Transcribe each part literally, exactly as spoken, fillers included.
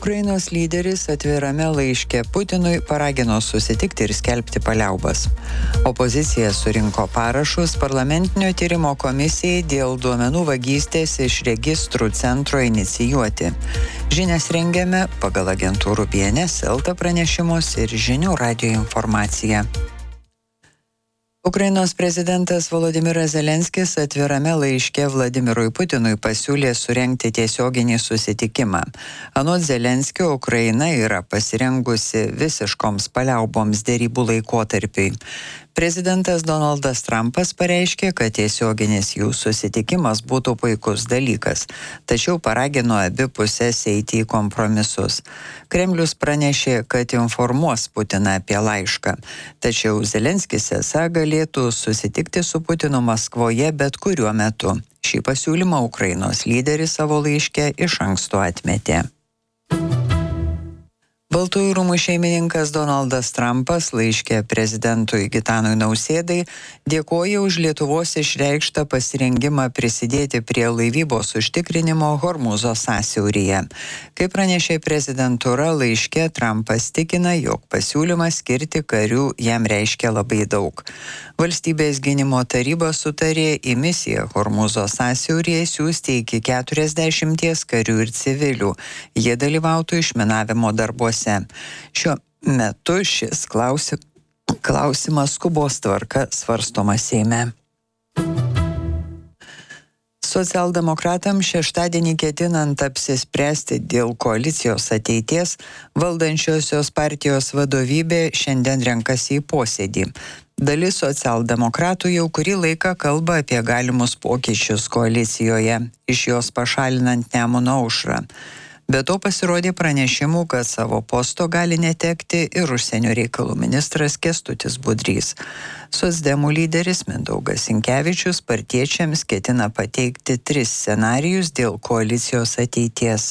Ukrainos lyderis atvirame laiške Putinui paragino susitikti ir skelbti paliaubas. Opozicija surinko parašus parlamentinio tyrimo komisijai dėl duomenų vagystės iš registrų centro inicijuoti. Žinias rengiame pagal agentūrų B N S, Elta pranešimus ir žinių radijo informaciją. Ukrainos prezidentas Volodymyras Zelenskis atvirame laiške Vladimirui Putinui pasiūlė surengti tiesioginį susitikimą. Anot Zelenskio, Ukraina yra pasirengusi visiškoms paliauboms derybų laikotarpiui. Prezidentas Donaldas Trumpas pareiškė, kad tiesioginis jų susitikimas būtų puikus dalykas, tačiau paragino abi pusės eiti į kompromisus. Kremlius pranešė, kad informuos Putiną apie laišką, tačiau Zelenskis esą galėtų susitikti su Putinu Maskvoje bet kuriuo metu. Šį pasiūlymą Ukrainos lyderis savo laiške iš anksto atmetė. Baltųjų rūmų šeimininkas Donaldas Trumpas laiške prezidentui Gitanui Nausėdai dėkoja už Lietuvos išreikštą pasirengimą prisidėti prie laivybos užtikrinimo Hormūzo sąsiauryje. Kaip pranešė prezidentūra laiške, Trumpas tikina, jog pasiūlymas skirti karių jam reiškia labai daug. Valstybės gynimo taryba sutarė į misiją Hormūzo sąsiauryje siųsti iki keturiasdešimties karių ir civilių. Jie dalyvautų išminavimo darbuose. Šiuo metu šis klausi, klausimas skubos tvarka svarstomas Seime. Socialdemokratams šeštadienį ketinant apsispręsti dėl koalicijos ateities, valdančiosios partijos vadovybė šiandien renkasi į posėdį. Dalis socialdemokratų jau kurį laiką kalba apie galimus pokyčius koalicijoje, iš jos pašalinant Nemuno aušrą. Be to pasirodė pranešimų, kad savo posto gali netekti ir užsienio reikalų ministras Kęstutis Budrys. Socdemų lyderis Mindaugas Sinkevičius partiečiams ketina pateikti tris scenarijus dėl koalicijos ateities.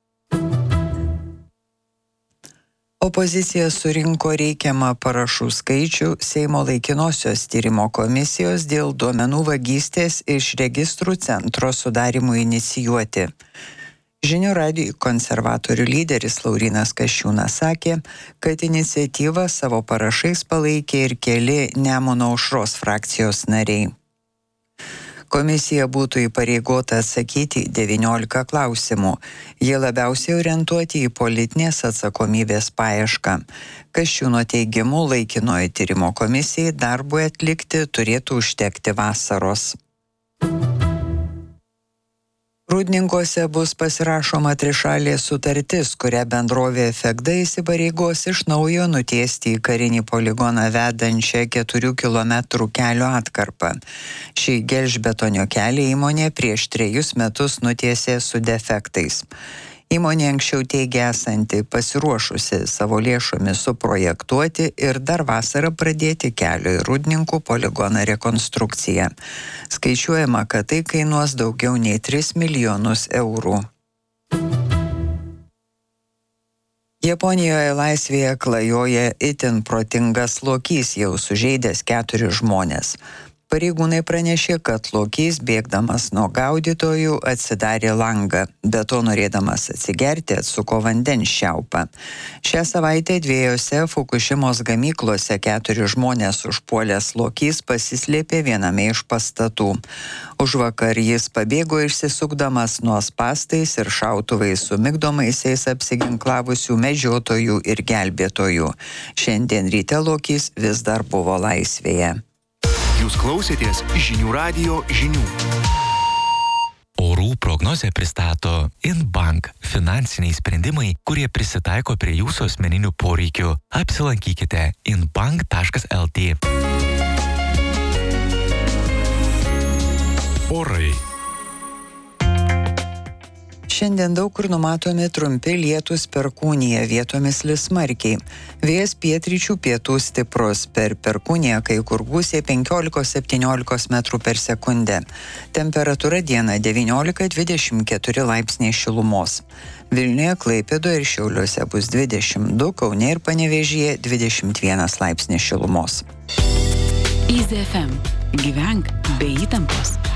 Opozicija surinko reikiamą parašų skaičių Seimo laikinosios tyrimo komisijos dėl duomenų vagystės iš registrų centro sudarimų inicijuoti. Žinių radijo konservatorių lyderis Laurynas Kasčiūnas sakė, kad iniciatyvą savo parašais palaikė ir keli Nemuno aušros frakcijos nariai. Komisija būtų įpareigota atsakyti devyniolika klausimų. Jie labiausiai orientuoti į politinės atsakomybės paiešką. Kasčiūno teigimu laikinoji tyrimo komisijai darbui atlikti turėtų užtekti vasaros. Rūdninkuose bus pasirašoma trišalė sutartis, kuria bendrovė Fegda įsipareigos iš naujo nutiesti į karinį poligoną vedančią keturių kilometrų kelio atkarpą. Šį gelžbetonio kelią įmonė prieš trejus metus nutiesė su defektais. Įmonė anksčiau teigė esanti pasiruošusi savo lėšomis suprojektuoti ir dar vasarą pradėti kelio į Rūdninkų poligoną rekonstrukciją. Skaičiuojama, kad tai kainuos daugiau nei tris milijonus eurų. Japonijoje laisvėje klajoja itin protingas lokys, jau sužeidęs keturis žmones. Pareigūnai pranešė, kad lokys bėgdamas nuo gaudytojų atsidarė langą, be to norėdamas atsigerti atsuko vandens šiaupą. Šią savaitę dviejose Fukušimos gamyklose keturis žmonės užpuolęs lokys pasislėpė viename iš pastatų. Užvakar jis pabėgo išsisukdamas nuo spąstais ir šautuvais su migdomaisiais apsiginklavusių medžiotojų ir gelbėtojų. Šiandien ryte lokys vis dar buvo laisvėje. Jūs klausėtės žinių radijo žinių. Orų prognozę pristato Inbank finansiniai sprendimai, kurie prisitaiko prie jūsų asmeninių poreikių. Apsilankykite inbank taškas el tė. Orai. Šiandien daug kur numatomi trumpi lietūs Perkūnija, vietomis lis smarkiai. Vėjas pietryčių pietų stiprus, per Perkūniją kai kur gūsiai penkiolika septyniolika metrų per sekundę. Temperatūra dieną devyniolika dvidešimt keturi laipsniai šilumos. Vilniuje, Klaipėdoje ir Šiauliuose bus dvidešimt du, Kaune ir Panevėžyje dvidešimt vienas laipsnis šilumos. Easy ef em. Gyvenk be įtampos.